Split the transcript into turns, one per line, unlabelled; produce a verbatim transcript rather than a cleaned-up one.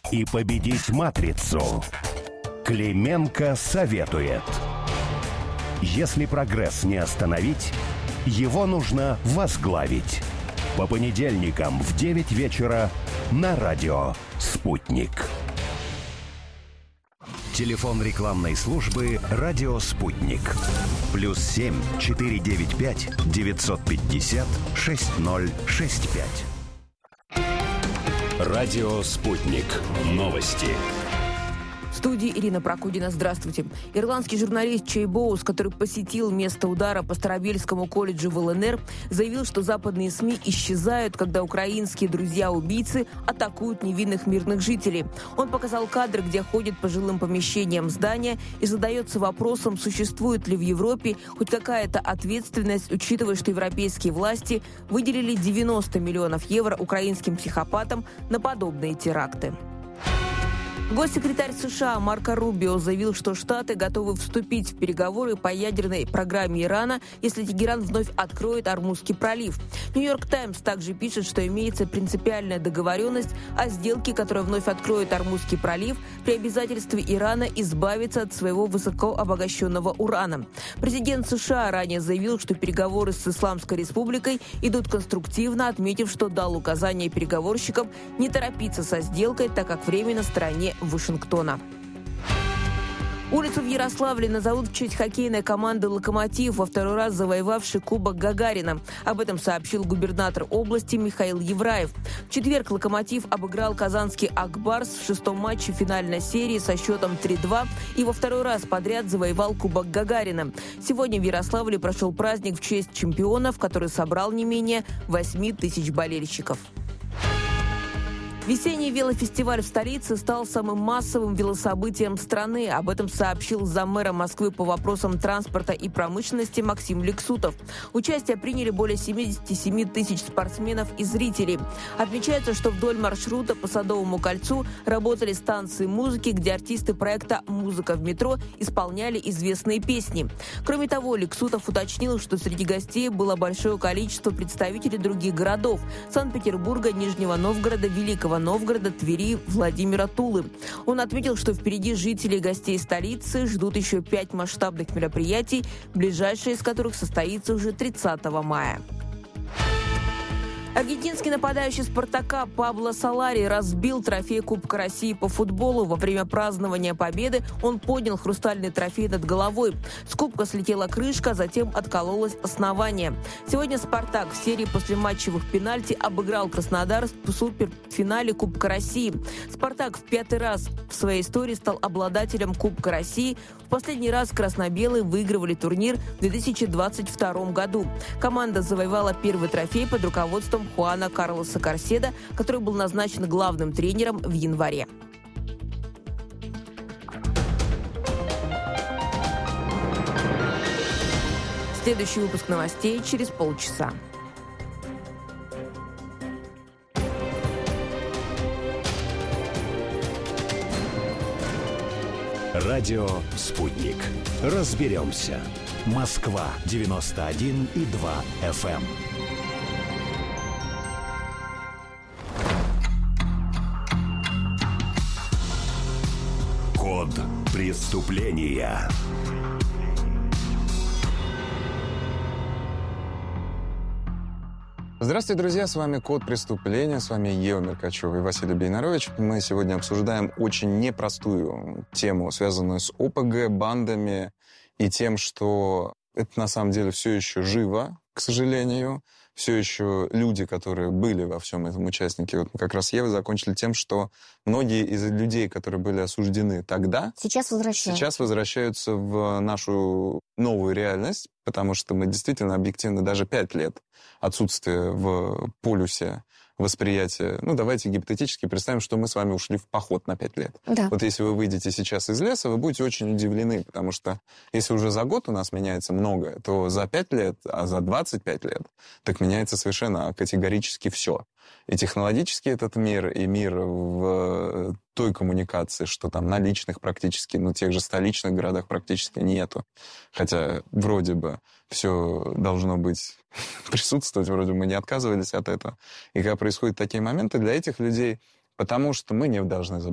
и победить матрицу. Клименко советует. Если прогресс не остановить, его нужно возглавить. По понедельникам в девять вечера на радио «Спутник». Телефон рекламной службы «Радио Спутник». Плюс семь четыре девять пять девятьсот пятьдесят шесть ноль шесть пять. Радио «Спутник». Новости.
В студии Ирина Прокудина. Здравствуйте. Ирландский журналист Чей Боус, который посетил место удара по Старобельскому колледжу в ЛНР, заявил, что западные СМИ исчезают, когда украинские друзья-убийцы атакуют невинных мирных жителей. Он показал кадры, где ходит по жилым помещениям здания и задается вопросом, существует ли в Европе хоть какая-то ответственность, учитывая, что европейские власти выделили девяносто миллионов евро украинским психопатам на подобные теракты. Госсекретарь США Марко Рубио заявил, что Штаты готовы вступить в переговоры по ядерной программе Ирана, если Тегеран вновь откроет Ормузский пролив. Нью-Йорк Таймс также пишет, что имеется принципиальная договоренность о сделке, которая вновь откроет Ормузский пролив при обязательстве Ирана избавиться от своего высокообогащенного урана. Президент США ранее заявил, что переговоры с Исламской Республикой идут конструктивно, отметив, что дал указание переговорщикам не торопиться со сделкой, так как время на стороне Вашингтона. Улицу в Ярославле назовут в честь хоккейной команды «Локомотив», во второй раз завоевавший Кубок Гагарина. Об этом сообщил губернатор области Михаил Евраев. В четверг «Локомотив» обыграл казанский «Акбарс» в шестом матче финальной серии со счетом три-два и во второй раз подряд завоевал Кубок Гагарина. Сегодня в Ярославле прошел праздник в честь чемпионов, который собрал не менее восемь тысяч болельщиков. Весенний велофестиваль в столице стал самым массовым велособытием страны. Об этом сообщил заммэра Москвы по вопросам транспорта и промышленности Максим Лексутов. Участие приняли более семьдесят семь тысяч спортсменов и зрителей. Отмечается, что вдоль маршрута по Садовому кольцу работали станции музыки, где артисты проекта «Музыка в метро» исполняли известные песни. Кроме того, Лексутов уточнил, что среди гостей было большое количество представителей других городов – Санкт-Петербурга, Нижнего Новгорода, Великого Новгорода, Твери, Владимира, Тулы. Он отметил, что впереди жителей и гостей столицы ждут еще пять масштабных мероприятий, ближайшее из которых состоится уже тридцатого мая. Аргентинский нападающий «Спартака» Пабло Солари разбил трофей Кубка России по футболу. Во время празднования победы он поднял хрустальный трофей над головой. С кубка слетела крышка, а затем откололось основание. Сегодня «Спартак» в серии послематчевых пенальти обыграл Краснодар в суперфинале Кубка России. «Спартак» в пятый раз в своей истории стал обладателем Кубка России. В последний раз красно-белые выигрывали турнир в две тысячи двадцать втором году. Команда завоевала первый трофей под руководством Хуана Карлоса Карседа, который был назначен главным тренером в январе. Следующий выпуск новостей через полчаса.
Радио «Спутник». Разберемся. Москва девяносто один и два эф эм. Код преступления.
Здравствуйте, друзья! С вами «Код преступления», с вами Ева Меркачева и Василий Бейнарович. Мы сегодня обсуждаем очень непростую тему, связанную с о пэ гэ, бандами и тем, что это на самом деле все еще живо, к сожалению. Все еще люди, которые были во всем этом участники, вот мы как раз Ева закончили тем, что многие из людей, которые были осуждены тогда,
сейчас возвращаются.
сейчас возвращаются в нашу новую реальность, потому что мы действительно объективно даже пять лет отсутствия в полюсе восприятия. Ну, давайте гипотетически представим, что мы с вами ушли в поход на пять лет.
Да.
Вот если вы выйдете сейчас из леса, вы будете очень удивлены, потому что если уже за год у нас меняется многое, то за пять лет, а за двадцать пять лет, так меняется совершенно категорически все. И технологически этот мир, и мир в той коммуникации, что там наличных практически, ну, тех же столичных городах практически нету. Хотя вроде бы все должно быть присутствовать, вроде бы мы не отказывались от этого. И когда происходят такие моменты, для этих людей, потому что мы не должны забывать,